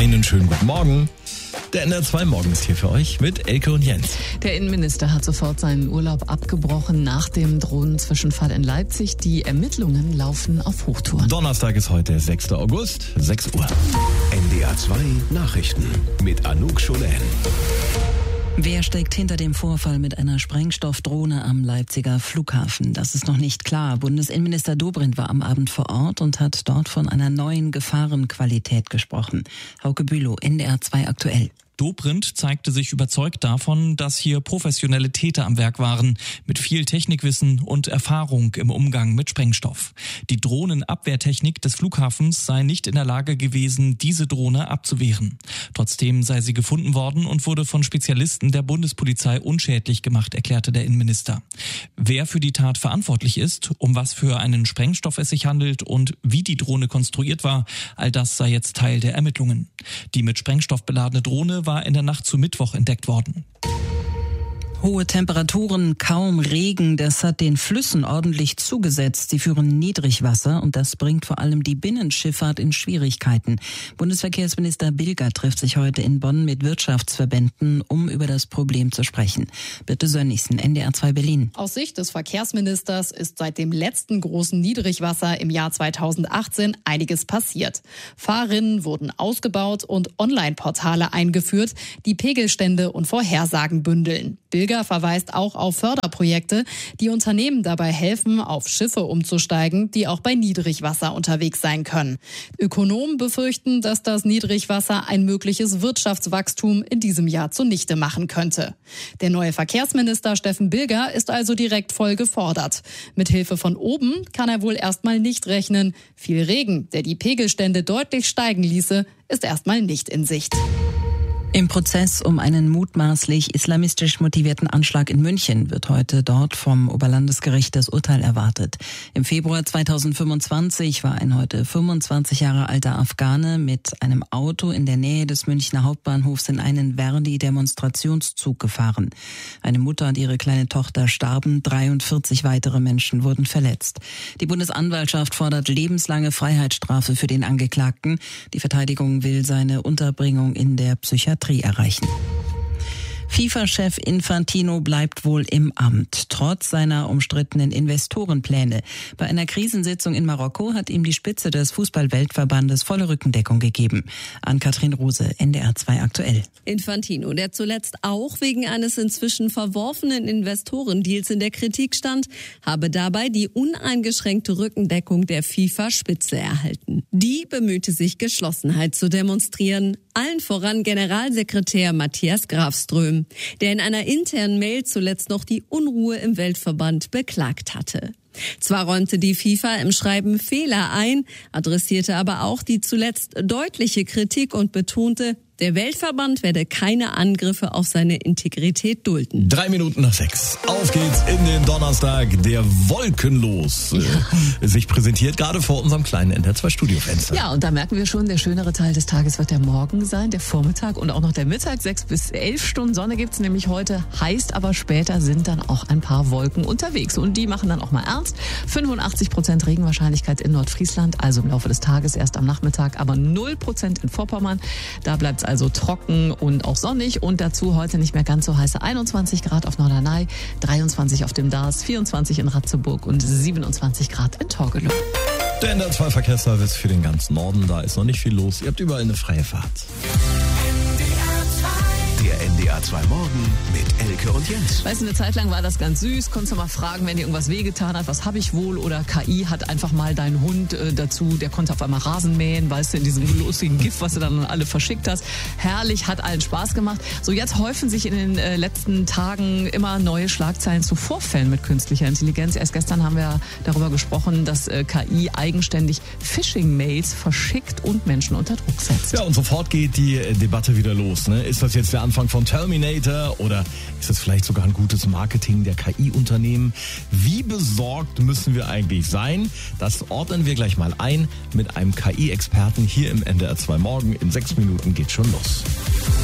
Einen schönen guten Morgen. Der NDR 2 Morgen ist hier für euch mit Elke und Jens. Der Innenminister hat sofort seinen Urlaub abgebrochen nach dem Drohnenzwischenfall in Leipzig. Die Ermittlungen laufen auf Hochtouren. Donnerstag ist heute 6. August, 6 Uhr. NDR 2 Nachrichten mit Anouk Schonen. Wer steckt hinter dem Vorfall mit einer Sprengstoffdrohne am Leipziger Flughafen? Das ist noch nicht klar. Bundesinnenminister Dobrindt war am Abend vor Ort und hat dort von einer neuen Gefahrenqualität gesprochen. Hauke Bülow, NDR 2 aktuell. Dobrindt zeigte sich überzeugt davon, dass hier professionelle Täter am Werk waren, mit viel Technikwissen und Erfahrung im Umgang mit Sprengstoff. Die Drohnenabwehrtechnik des Flughafens sei nicht in der Lage gewesen, diese Drohne abzuwehren. Trotzdem sei sie gefunden worden und wurde von Spezialisten der Bundespolizei unschädlich gemacht, erklärte der Innenminister. Wer für die Tat verantwortlich ist, um was für einen Sprengstoff es sich handelt und wie die Drohne konstruiert war, all das sei jetzt Teil der Ermittlungen. Die mit Sprengstoff beladene Drohne war in der Nacht zu Mittwoch entdeckt worden. Hohe Temperaturen, kaum Regen, das hat den Flüssen ordentlich zugesetzt. Sie führen Niedrigwasser und das bringt vor allem die Binnenschifffahrt in Schwierigkeiten. Bundesverkehrsminister Bilger trifft sich heute in Bonn mit Wirtschaftsverbänden, um über das Problem zu sprechen. Birte Sönnigsen, NDR 2 Berlin. Aus Sicht des Verkehrsministers ist seit dem letzten großen Niedrigwasser im Jahr 2018 einiges passiert. Fahrrinnen wurden ausgebaut und Online-Portale eingeführt, die Pegelstände und Vorhersagen bündeln. Bilger verweist auch auf Förderprojekte, die Unternehmen dabei helfen, auf Schiffe umzusteigen, die auch bei Niedrigwasser unterwegs sein können. Ökonomen befürchten, dass das Niedrigwasser ein mögliches Wirtschaftswachstum in diesem Jahr zunichte machen könnte. Der neue Verkehrsminister Steffen Bilger ist also direkt voll gefordert. Mit Hilfe von oben kann er wohl erstmal nicht rechnen. Viel Regen, der die Pegelstände deutlich steigen ließe, ist erstmal nicht in Sicht. Im Prozess um einen mutmaßlich islamistisch motivierten Anschlag in München wird heute dort vom Oberlandesgericht das Urteil erwartet. Im Februar 2025 war ein heute 25 Jahre alter Afghane mit einem Auto in der Nähe des Münchner Hauptbahnhofs in einen Verdi-Demonstrationszug gefahren. Eine Mutter und ihre kleine Tochter starben, 43 weitere Menschen wurden verletzt. Die Bundesanwaltschaft fordert lebenslange Freiheitsstrafe für den Angeklagten. Die Verteidigung will seine Unterbringung in der Psychiatrie erreichen. FIFA-Chef Infantino bleibt wohl im Amt, trotz seiner umstrittenen Investorenpläne. Bei einer Krisensitzung in Marokko hat ihm die Spitze des Fußball-Weltverbandes volle Rückendeckung gegeben. Ann-Kathrin Rose, NDR 2 aktuell. Infantino, der zuletzt auch wegen eines inzwischen verworfenen Investorendeals in der Kritik stand, habe dabei die uneingeschränkte Rückendeckung der FIFA-Spitze erhalten. Die bemühte sich, Geschlossenheit zu demonstrieren, allen voran Generalsekretär Matthias Grafström, der in einer internen Mail zuletzt noch die Unruhe im Weltverband beklagt hatte. Zwar räumte die FIFA im Schreiben Fehler ein, adressierte aber auch die zuletzt deutliche Kritik und betonte, der Weltverband werde keine Angriffe auf seine Integrität dulden. 3 Minuten nach 6. Auf geht's in den Donnerstag, der wolkenlos sich präsentiert, gerade vor unserem kleinen NDR 2 Studiofenster. Ja, und da merken wir schon, der schönere Teil des Tages wird der Morgen sein, der Vormittag und auch noch der Mittag. 6 bis 11 Stunden Sonne gibt's nämlich heute, heißt aber später sind dann auch ein paar Wolken unterwegs. Und die machen dann auch mal ernst. 85% Regenwahrscheinlichkeit in Nordfriesland, also im Laufe des Tages erst am Nachmittag, aber 0% in Vorpommern. Da bleibt's also trocken und auch sonnig und dazu heute nicht mehr ganz so heiße 21 Grad auf Norderney, 23 auf dem Dars, 24 in Ratzeburg und 27 Grad in Torgelow. Der NDR 2 Verkehrsservice für den ganzen Norden, da ist noch nicht viel los. Ihr habt überall eine freie Fahrt. Der NDR 2 Morgen mit Elke und Jens. Weißt du, eine Zeit lang war das ganz süß. Konntest du mal fragen, wenn dir irgendwas wehgetan hat, was habe ich wohl? Oder KI hat einfach mal deinen Hund dazu, der konnte auf einmal Rasen mähen, weißt du, in diesem lustigen Gift, was du dann alle verschickt hast. Herrlich, hat allen Spaß gemacht. So, jetzt häufen sich in den letzten Tagen immer neue Schlagzeilen zu Vorfällen mit künstlicher Intelligenz. Erst gestern haben wir darüber gesprochen, dass KI eigenständig Phishing-Mails verschickt und Menschen unter Druck setzt. Ja, und sofort geht die Debatte wieder los. Ne? Ist das jetzt der Anfang von Terminator oder ist das vielleicht sogar ein gutes Marketing der KI-Unternehmen? Wie besorgt müssen wir eigentlich sein? Das ordnen wir gleich mal ein mit einem KI-Experten hier im NDR 2 Morgen. In 6 Minuten geht's schon los.